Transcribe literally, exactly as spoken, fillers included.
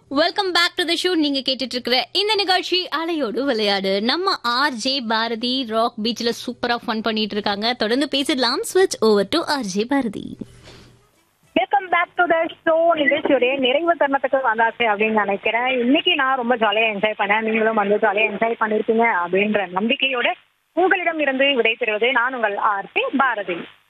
Welcome back to the show. நீங்க கேட்டுட்டு இருக்கிற இந்த நிகழ்ச்சி அலையோடு விளையாடு. நம்ம ஆர் ஜே பாரதி ராக் பீச்ல சூப்பரா ஃபன் பண்ணிட்டு இருக்காங்க. தொடர்ந்து பேசிடலாம். ஸ்விட்ச் over to R J Bharathi. Welcome back to the show. நிகழ்ச்சியுடைய நிறைவு தருணத்துக்கு வந்தாச்சு அப்படின்னு நினைக்கிறேன். இன்னைக்கு நான் ரொம்ப ஜாலியா என்ஜாய் பண்ணேன். நீங்களும் வந்து ஜாலியா என்ஜாய் பண்ணிருப்பீங்க அப்படின்ற நம்பிக்கையோட உங்களிடம் இருந்து விடை பெறுவது நான் உங்கள் ஆர் ஜே பாரதி.